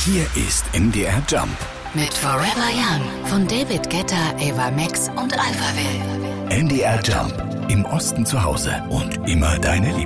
Hier ist MDR Jump. Mit Forever Young von David Guetta, Ava Max und Alphaville. MDR Jump. Im Osten zu Hause und immer deine Liebling.